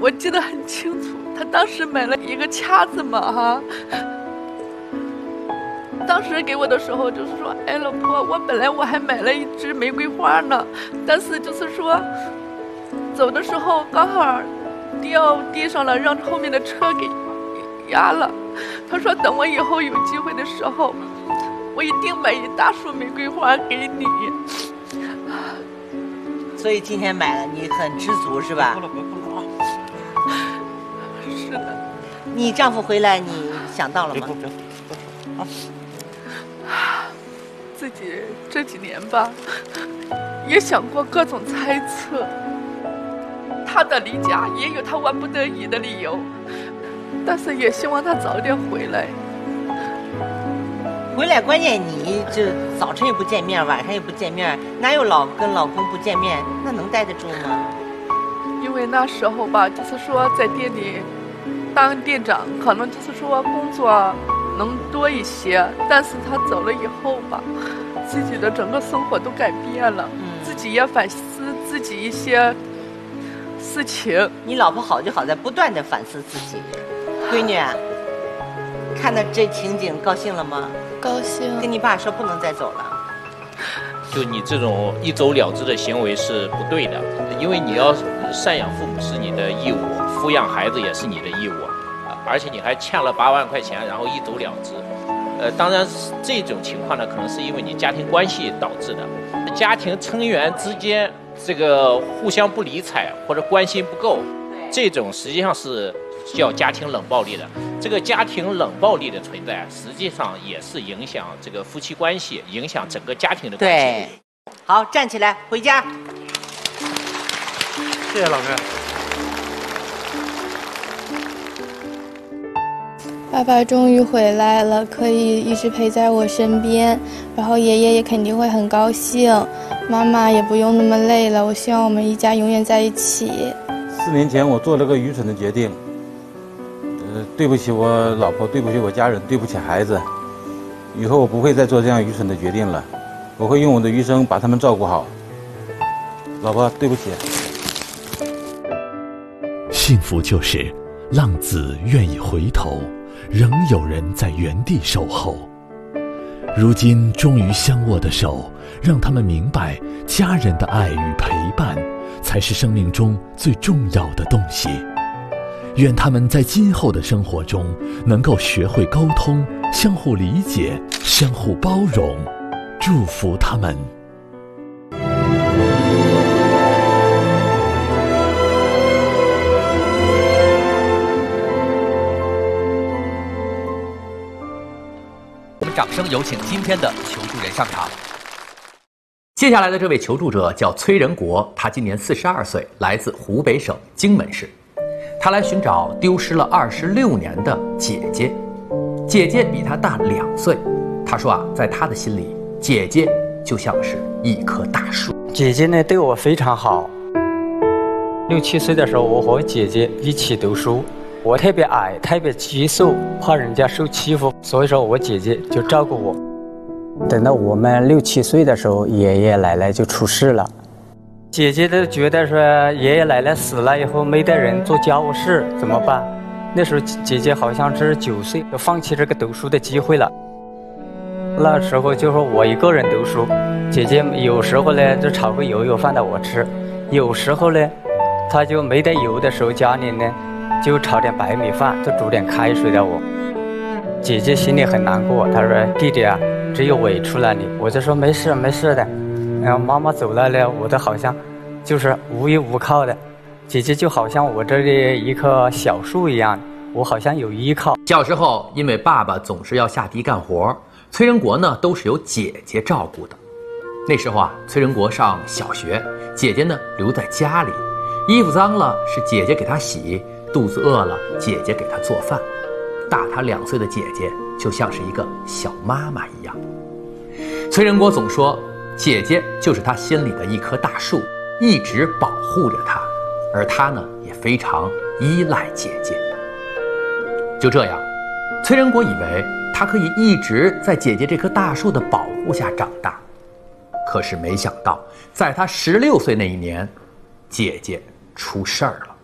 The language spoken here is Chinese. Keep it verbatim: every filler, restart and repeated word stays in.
我记得很清楚，他当时买了一个掐子嘛哈。当时给我的时候就是说，哎，老婆，我本来我还买了一支玫瑰花呢，但是就是说，走的时候刚好掉地上了，让后面的车给压了。他说，等我以后有机会的时候，我一定买一大束玫瑰花给你。 所以今天买了，你很知足是吧？ 是的。 你丈夫回来，你想到了吗？ 自己这几年吧，也想过各种猜测。他的离家也有他万不得已的理由，但是也希望他早点回来。 回来，关键你这早晨也不见面，晚上也不见面，哪有老跟老公不见面？那能待得住吗？ 因为那时候吧，就是说在店里当店长，可能就是说工作能多一些，但是他走了以后吧，自己的整个生活都改变了，嗯、自己也反思自己一些事情。 你老婆好就好在不断的反思自己。闺女啊，看到这情景高兴了吗？ 高兴。 跟你爸说不能再走了。 就你这种一走了之的行为是不对的，因为你要赡养父母是你的义务，抚养孩子也是你的义务，而且你还欠了八万块钱，然后一走了之。呃，当然这种情况呢，可能是因为你家庭关系导致的，家庭成员之间这个互相不理睬或者关心不够，这种实际上是叫家庭冷暴力的。这个家庭冷暴力的存在，实际上也是影响这个夫妻关系，影响整个家庭的关系。 对，好，站起来回家。 谢谢老师。 爸爸终于回来了，可以一直陪在我身边，然后爷爷也肯定会很高兴，妈妈也不用那么累了。我希望我们一家永远在一起。 四年前我做了个愚蠢的决定，呃，对不起我老婆，对不起我家人，对不起孩子。以后我不会再做这样愚蠢的决定了，我会用我的余生把他们照顾好。老婆，对不起。 幸福就是浪子愿意回头，仍有人在原地守候。如今终于相握的手，让他们明白家人的爱与陪伴才是生命中最重要的东西。愿他们在今后的生活中能够学会沟通，相互理解，相互包容，祝福他们。 我们掌声有请今天的求助人上场。接下来的这位求助者叫崔仁国，他今年四十二岁，来自湖北省荆门市。他来寻找丢失了二十六年的姐姐，姐姐比他大两岁。他说啊，在他的心里，姐姐就像是一棵大树。 姐姐呢对我非常好。六七岁的时候，我和姐姐一起读书。我特别矮，特别肌瘦，怕人家受欺负，所以说我姐姐就照顾我。等到我们六七岁的时候，爷爷奶奶就出事了。姐姐都觉得说爷爷奶奶死了以后没得人做家务事，怎么办？那时候姐姐好像是九岁，就放弃这个读书的机会了。那时候就说我一个人读书，姐姐有时候呢就炒个油油饭给我吃，有时候呢她就没得油的时候，家里呢就炒点白米饭，就煮点开水给我。姐姐心里很难过，她说弟弟啊，只有委屈了你。我就说没事没事的，然后妈妈走了呢，我都好像就是无依无靠的。姐姐就好像我这里一棵小树一样，我好像有依靠。 小时候因为爸爸总是要下地干活，崔仁国呢都是由姐姐照顾的。那时候啊，崔仁国上小学，姐姐呢留在家里，衣服脏了是姐姐给他洗，肚子饿了姐姐给他做饭。大他两岁的姐姐就像是一个小妈妈一样。崔仁国总说，姐姐就是他心里的一棵大树，一直保护着他，而他呢也非常依赖姐姐。就这样，崔仁国以为他可以一直在姐姐这棵大树的保护下长大，可是没想到在他十六岁那一年，姐姐出事儿了。